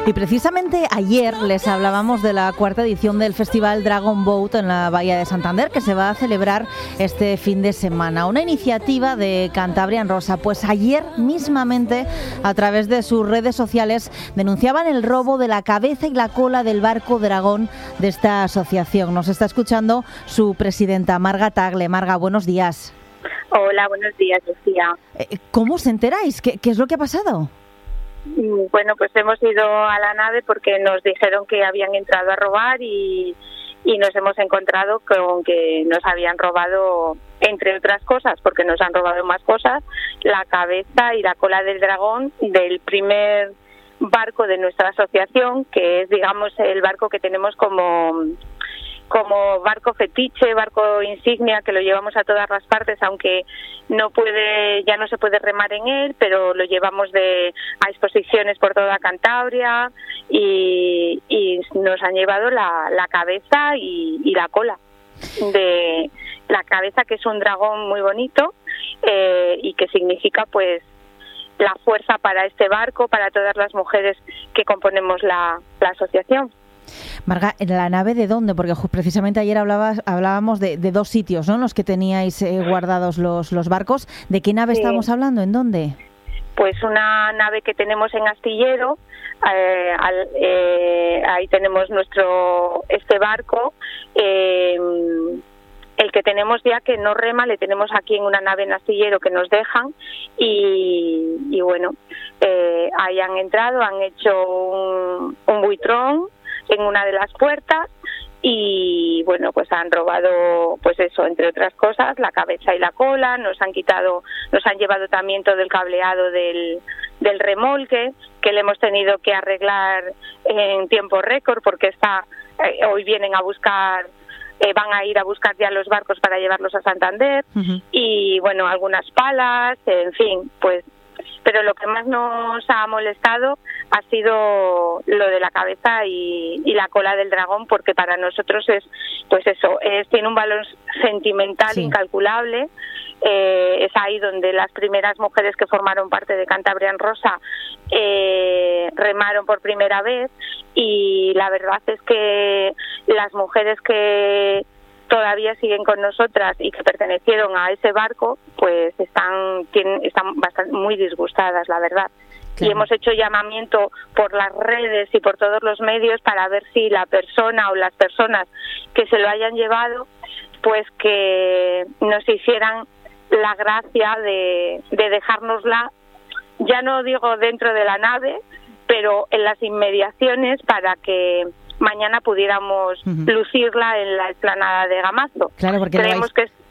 Y precisamente ayer les hablábamos de la cuarta edición del Festival Dragon Boat en la Bahía de Santander, que se va a celebrar este fin de semana. Una iniciativa de Cantabria en Rosa. Pues ayer mismamente, a través de sus redes sociales, denunciaban el robo de la cabeza y la cola del barco Dragón de esta asociación. Nos está escuchando su presidenta, Marga Tagle. Marga, buenos días. Hola, buenos días, Lucía. ¿Cómo os enteráis? ¿Qué es lo que ha pasado? Bueno, pues hemos ido a la nave porque nos dijeron que habían entrado a robar y nos hemos encontrado con que nos habían robado, entre otras cosas, porque nos han robado más cosas, la cabeza y la cola del dragón del primer barco de nuestra asociación, que es, digamos, el barco que tenemos como barco fetiche, barco insignia, que lo llevamos a todas las partes, aunque ya no se puede remar en él, pero lo llevamos a exposiciones por toda Cantabria y nos han llevado la cabeza y la cola de la cabeza, que es un dragón muy bonito y que significa pues la fuerza para este barco, para todas las mujeres que componemos la asociación. Marga, ¿la nave de dónde? Porque precisamente ayer hablábamos de dos sitios, ¿no?, en los que teníais guardados los barcos. ¿De qué nave estamos hablando? ¿En dónde? Pues una nave que tenemos en Astillero. Ahí tenemos este barco. El que tenemos ya que no rema, le tenemos aquí en una nave en Astillero que nos dejan y bueno, ahí han entrado, han hecho un buitrón en una de las puertas y bueno, pues han robado, pues eso, entre otras cosas, la cabeza y la cola. Nos han llevado también todo el cableado del remolque, que le hemos tenido que arreglar en tiempo récord porque hoy vienen a buscar, van a ir a buscar ya los barcos para llevarlos a Santander. Uh-huh. Y bueno, algunas palas, en fin, pues. Pero lo que más nos ha molestado ha sido lo de la cabeza y la cola del dragón, porque para nosotros es, pues eso, tiene un valor sentimental incalculable. Es ahí donde las primeras mujeres que formaron parte de Cantabria en Rosa remaron por primera vez, y la verdad es que las mujeres que todavía siguen con nosotras y que pertenecieron a ese barco, pues están bastante muy disgustadas, la verdad. Claro. Y hemos hecho llamamiento por las redes y por todos los medios para ver si la persona o las personas que se lo hayan llevado, pues que nos hicieran la gracia de dejárnosla, ya no digo dentro de la nave, pero en las inmediaciones, para que mañana pudiéramos lucirla en la explanada de Gamazo. Claro, porque